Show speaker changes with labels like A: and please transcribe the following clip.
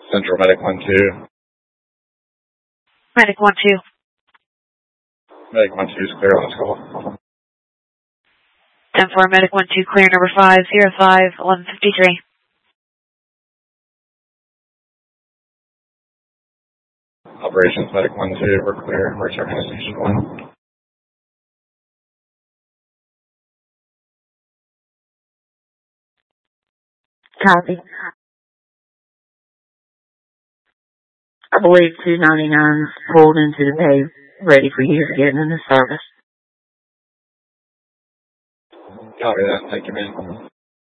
A: Central Medic 1-2.
B: Medic 1-2.
A: Medic 1-2 is clear. Let's go.
B: 10-4, Medic 1-2, clear number 505, 1153.
A: Operations Medic 1-2, we're clear. We're checking to Station 1.
C: Copy. I believe 299 is pulled into the bay, ready for you to get into service.
A: Copy that. Thank you, man.